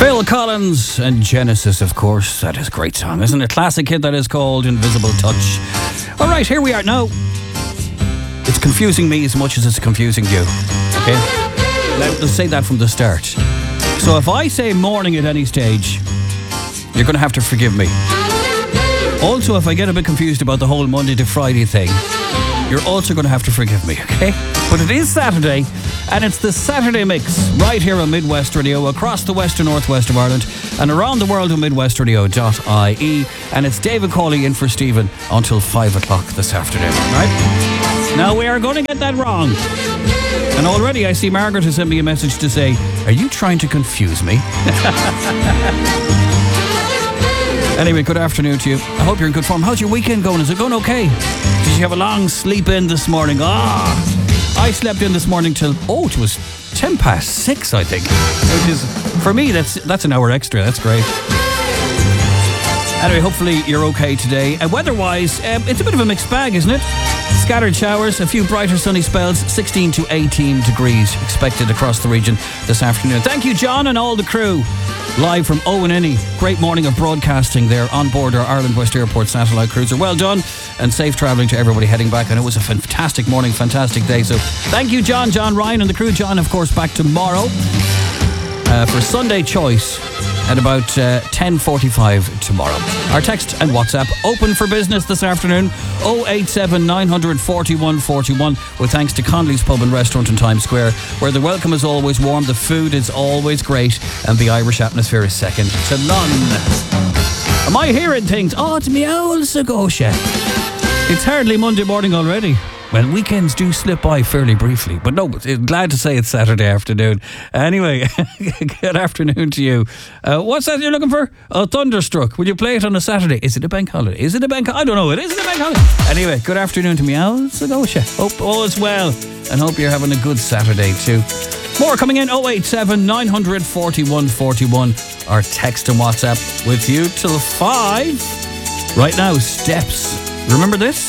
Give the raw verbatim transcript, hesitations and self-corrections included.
Phil Collins and Genesis, of course. That is a great song, isn't it? Classic hit that is called Invisible Touch. All right, here we are now. It's confusing me as much as it's confusing you. Okay? Let's say that from the start. So if I say morning at any stage, you're going to have to forgive me. Also, if I get a bit confused about the whole Monday to Friday thing, you're also going to have to forgive me, okay? But it is Saturday, and it's the Saturday Mix right here on Midwest Radio, across the west and northwest of Ireland, and around the world on midwest radio dot I E. And it's David Cawley in for Stephen until five o'clock this afternoon, right? Now, we are going to get that wrong. And already I see Margaret has sent me a message to say, are you trying to confuse me? Anyway, good afternoon to you. I hope you're in good form. How's your weekend going? Is it going okay? Did you have a long sleep in this morning? Ah, I slept in this morning till, oh, it was ten past six, I think. Which is, for me, that's that's an hour extra. That's great. Anyway, hopefully you're okay today. And weather-wise, um, it's a bit of a mixed bag, isn't it? Scattered showers, a few brighter sunny spells, sixteen to eighteen degrees expected across the region this afternoon. Thank you, John, and all the crew. Live from Owen Inny. Great morning of broadcasting there on board our Ireland West Airport satellite cruiser. Well done, and safe travelling to everybody heading back. And it was a fantastic morning, fantastic day. So thank you, John, John, Ryan and the crew. John, of course, back tomorrow uh, for Sunday Choice at about uh, ten forty-five tomorrow. Our text and WhatsApp open for business this afternoon, oh eight seven, nine four one, four one, with thanks to Connolly's Pub and Restaurant in Times Square, where the welcome is always warm, the food is always great, and the Irish atmosphere is second to none. Am I hearing things? Oh, it's me old Sagosha. It's hardly Monday morning already. Well, weekends do slip by fairly briefly, but no, glad to say it's Saturday afternoon. Anyway, good afternoon to you. Uh, what's that you're looking for? Oh, Thunderstruck. Will you play it on a Saturday? Is it a bank holiday? Is it a bank holiday? I don't know. It is it a bank holiday? Anyway, good afternoon to me, Al Sagosha. Hope all is well, and hope you're having a good Saturday too. More coming in, oh eight seven, nine four one, four one. Our text and WhatsApp with you till five. Right now, Steps. Remember this?